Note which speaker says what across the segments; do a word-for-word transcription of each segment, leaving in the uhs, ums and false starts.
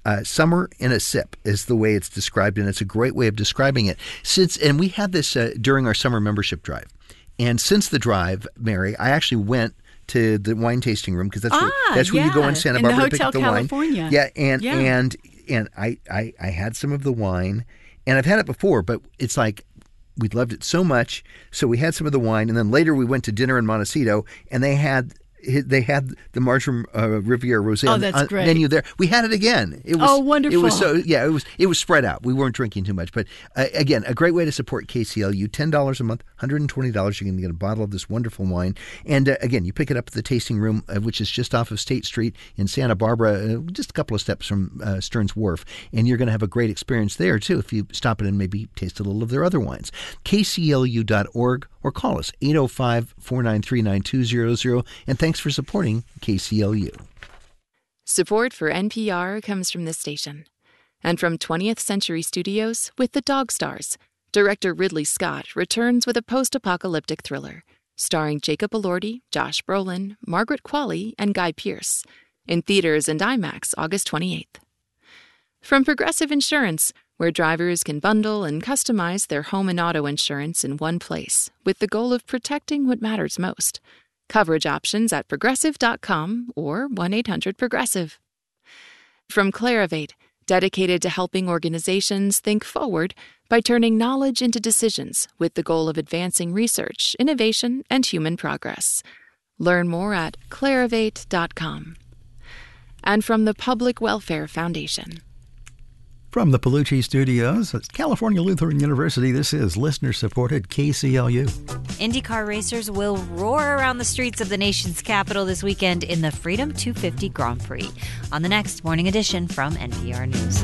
Speaker 1: Uh, summer in a sip is the way it's described, and it's a great way of describing it. Since and we had this uh, during our summer membership drive. And since the drive, Mary, I actually went to the wine tasting room because that's
Speaker 2: ah,
Speaker 1: where, that's where
Speaker 2: yeah.
Speaker 1: you go in Santa
Speaker 2: in
Speaker 1: Barbara
Speaker 2: the
Speaker 1: to pick
Speaker 2: Hotel
Speaker 1: up the
Speaker 2: California.
Speaker 1: wine. Yeah, and
Speaker 2: yeah.
Speaker 1: and and I, I I had some of the wine, and I've had it before, but it's like we loved it so much, so we had some of the wine, and then later we went to dinner in Montecito, and they had. They had the Marjoram uh, Riviera Rosé
Speaker 2: oh,
Speaker 1: on
Speaker 2: that's
Speaker 1: the
Speaker 2: great.
Speaker 1: menu there. We had it again. It was,
Speaker 2: oh, wonderful!
Speaker 1: It was so yeah. It was it was spread out. We weren't drinking too much, but uh, again, a great way to support K C L U. Ten dollars a month, one hundred and twenty dollars. You can get a bottle of this wonderful wine, and uh, again, you pick it up at the tasting room, uh, which is just off of State Street in Santa Barbara, uh, just a couple of steps from uh, Stearns Wharf, and you're going to have a great experience there too if you stop in and maybe taste a little of their other wines. K C L U dot org or call us eight oh five, four nine three, nine two zero zero. And thanks for supporting K C L U.
Speaker 3: Support for N P R comes from this station and from twentieth Century Studios with The Dog Stars. Director Ridley Scott returns with a post-apocalyptic thriller starring Jacob Elordi, Josh Brolin, Margaret Qualley, and Guy Pearce in theaters and IMAX August twenty-eighth. From Progressive Insurance, where drivers can bundle and customize their home and auto insurance in one place with the goal of protecting what matters most. Coverage options at progressive dot com or one eight hundred progressive. From Clarivate, dedicated to helping organizations think forward by turning knowledge into decisions with the goal of advancing research, innovation, and human progress. Learn more at clarivate dot com. And from the Public Welfare Foundation.
Speaker 4: From the Palucci Studios at California Lutheran University, this is listener-supported K C L U.
Speaker 5: IndyCar racers will roar around the streets of the nation's capital this weekend in the Freedom two fifty Grand Prix. On the next Morning Edition from N P R News.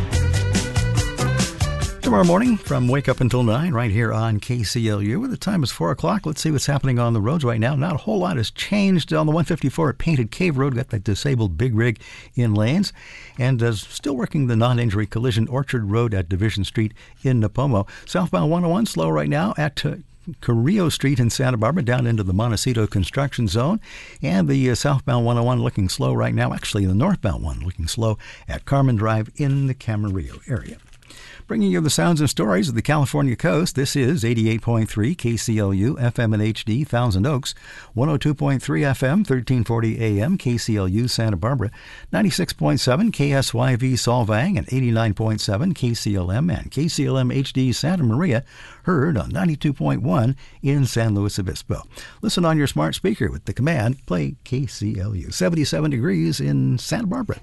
Speaker 4: Tomorrow morning from Wake Up Until nine right here on K C L U. The time is four o'clock. Let's see what's happening on the roads right now. Not a whole lot has changed on the one fifty-four at Painted Cave Road. Got that disabled big rig in lanes. And uh, still working the non-injury collision Orchard Road at Division Street in Napomo. Southbound one oh one slow right now at uh, Carrillo Street in Santa Barbara down into the Montecito construction zone. And the uh, southbound one oh one looking slow right now. Actually, the northbound one looking slow at Carmen Drive in the Camarillo area. Bringing you the sounds and stories of the California coast, this is eighty-eight point three K C L U, F M and H D, Thousand Oaks, one oh two point three F M, thirteen forty A M, K C L U, Santa Barbara, ninety-six point seven K S Y V, Solvang, and eighty-nine point seven K C L M and K C L M H D, Santa Maria, heard on ninety-two point one in San Luis Obispo. Listen on your smart speaker with the command, play K C L U. seventy-seven degrees in Santa Barbara.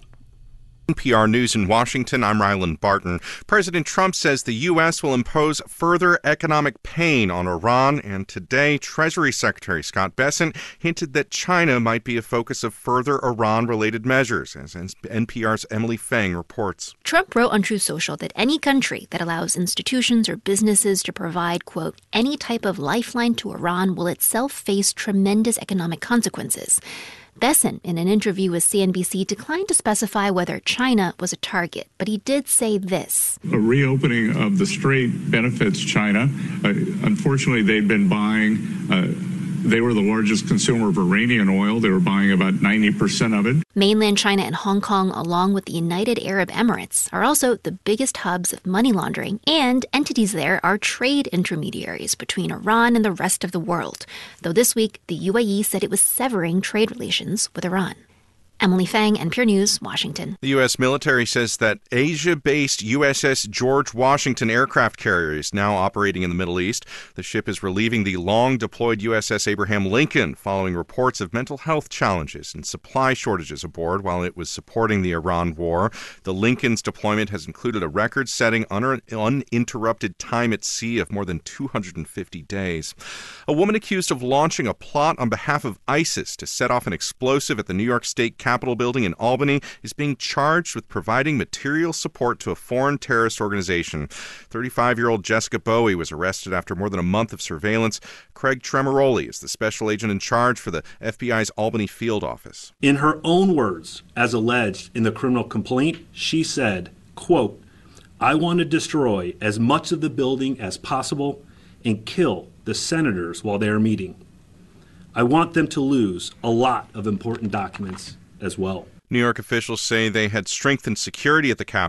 Speaker 6: N P R News in Washington, I'm Ryland Barton. President Trump says the U S will impose further economic pain on Iran, and today Treasury Secretary Scott Bessent hinted that China might be a focus of further Iran-related measures, as N P R's Emily Feng reports.
Speaker 7: Trump wrote on Truth Social that any country that allows institutions or businesses to provide, quote, any type of lifeline to Iran will itself face tremendous economic consequences. Bessent, in an interview with C N B C, declined to specify whether China was a target, but he did say this.
Speaker 8: A reopening of the strait benefits China. Uh, unfortunately, they've been buying, uh, they were the largest consumer of Iranian oil. They were buying about ninety percent of it.
Speaker 7: Mainland China and Hong Kong, along with the United Arab Emirates, are also the biggest hubs of money laundering, and entities there are trade intermediaries between Iran and the rest of the world, though this week the U A E said it was severing trade relations with Iran. Emily Feng, N P R News, Washington.
Speaker 6: The U S military says that Asia-based U S S George Washington aircraft carrier is now operating in the Middle East. The ship is relieving the long-deployed U S S Abraham Lincoln following reports of mental health challenges and supply shortages aboard while it was supporting the Iran war. The Lincoln's deployment has included a record-setting un- uninterrupted time at sea of more than two hundred fifty days. A woman accused of launching a plot on behalf of ISIS to set off an explosive at the New York State Capitol building in Albany is being charged with providing material support to a foreign terrorist organization. thirty-five-year-old Jessica Bowie was arrested after more than a month of surveillance. Craig Tremoroli is the special agent in charge for the F B I's Albany field office.
Speaker 9: In her own words, as alleged in the criminal complaint, she said, quote, "I want to destroy as much of the building as possible and kill the senators while they are meeting. I want them to lose a lot of important documents as well."
Speaker 6: New York officials say they had strengthened security at the Capitol